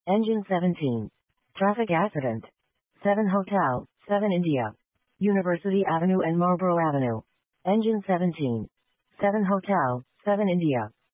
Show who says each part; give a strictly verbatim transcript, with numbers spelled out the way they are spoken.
Speaker 1: Engine seventeen. Traffic accident. seven Hotel, seven India. University Avenue and Marlborough Avenue. Engine seventeen. seven Hotel, seven India.